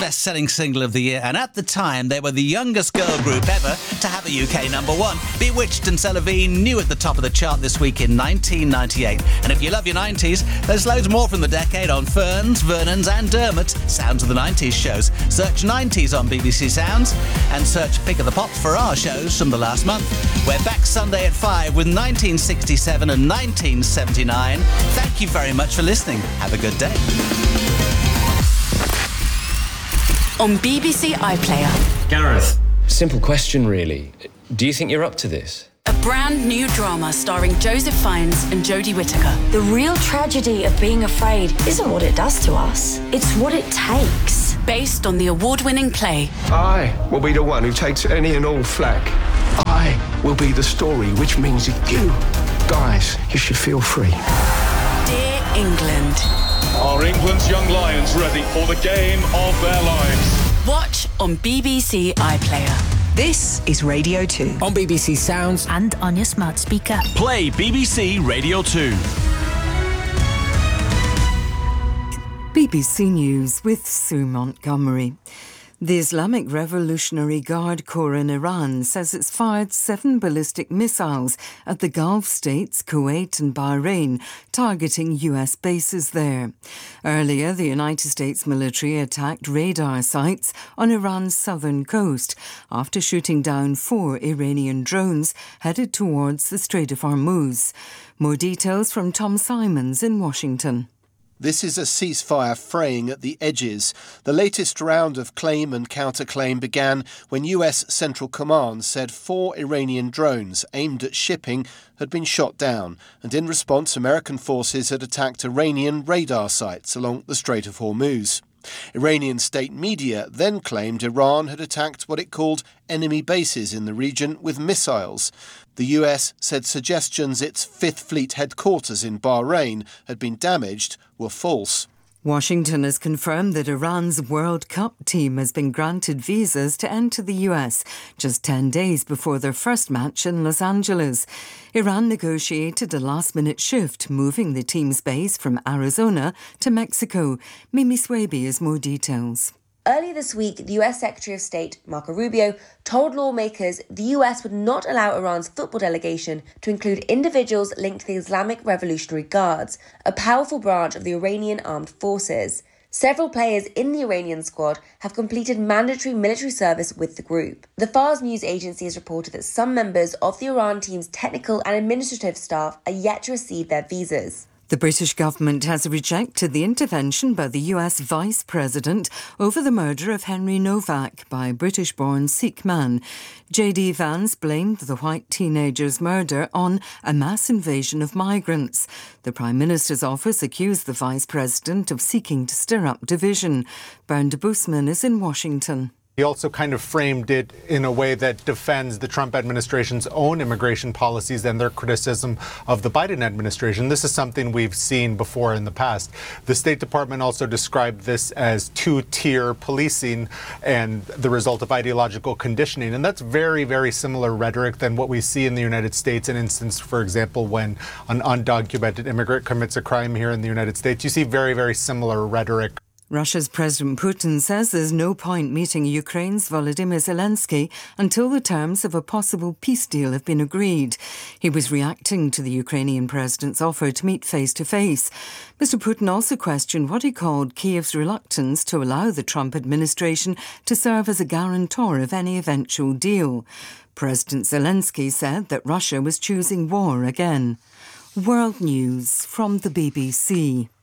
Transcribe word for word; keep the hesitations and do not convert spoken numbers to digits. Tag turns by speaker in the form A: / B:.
A: best-selling single of the year, and at the time they were the youngest girl group ever to have a U K number one. Bewitched and Celavine new at the top of the chart this week in nineteen ninety-eight. And if you love your nineties, there's loads more from the decade on Fern's, Vernon's and Dermot's Sounds of the nineties shows. Search nineties on B B C Sounds and search Pick of the Pops for our shows from the last month. We're back Sunday at five with nineteen sixty-seven and nineteen seventy-nine. Thank you very much for listening. Have a good day.
B: On B B C iPlayer.
C: Gareth. Simple question, really. Do you think you're up to this?
B: A brand new drama starring Joseph Fiennes and Jodie Whittaker.
D: The real tragedy of being afraid isn't what it does to us, it's what it takes.
B: Based on the award-winning play.
E: I will be the one who takes any and all flack. I will be the story, which means that you, guys, you should feel free.
B: Dear England.
F: Are England's young lions ready for the game of their lives?
B: Watch on B B C iPlayer.
G: This is Radio two.
H: On B B C Sounds
I: and on your smart speaker.
J: Play B B C Radio two.
K: B B C News with Sue Montgomery. The Islamic Revolutionary Guard Corps in Iran says it's fired seven ballistic missiles at the Gulf states, Kuwait and Bahrain, targeting U S bases there. Earlier, the United States military attacked radar sites on Iran's southern coast after shooting down four Iranian drones headed towards the Strait of Hormuz. More details from Tom Simons in Washington.
L: This is a ceasefire fraying at the edges. The latest round of claim and counterclaim began when U S Central Command said four Iranian drones aimed at shipping had been shot down, and in response American forces had attacked Iranian radar sites along the Strait of Hormuz. Iranian state media then claimed Iran had attacked what it called enemy bases in the region with missiles. The U S said suggestions its Fifth Fleet headquarters in Bahrain had been damaged were false.
K: Washington has confirmed that Iran's World Cup team has been granted visas to enter the U S just ten days before their first match in Los Angeles. Iran negotiated a last-minute shift, moving the team's base from Arizona to Mexico. Mimi Swaby has more details.
M: Earlier this week, the U S Secretary of State, Marco Rubio, told lawmakers the U S would not allow Iran's football delegation to include individuals linked to the Islamic Revolutionary Guards, a powerful branch of the Iranian armed forces. Several players in the Iranian squad have completed mandatory military service with the group. The Fars news agency has reported that some members of the Iran team's technical and administrative staff are yet to receive their visas.
K: The British government has rejected the intervention by the U S Vice President over the murder of Henry Novak by a British-born Sikh man. J D Vance blamed the white teenager's murder on a mass invasion of migrants. The Prime Minister's office accused the Vice President of seeking to stir up division. Bernd Busman is in Washington.
N: He also kind of framed it in a way that defends the Trump administration's own immigration policies and their criticism of the Biden administration. This is something we've seen before in the past. The State Department also described this as two-tier policing and the result of ideological conditioning. And that's very, very similar rhetoric than what we see in the United States. An instance, for example, when an undocumented immigrant commits a crime here in the United States, you see very, very similar rhetoric.
K: Russia's President Putin says there's no point meeting Ukraine's Volodymyr Zelensky until the terms of a possible peace deal have been agreed. He was reacting to the Ukrainian president's offer to meet face-to-face. Mister Putin also questioned what he called Kyiv's reluctance to allow the Trump administration to serve as a guarantor of any eventual deal. President Zelensky said that Russia was choosing war again. World News from the B B C.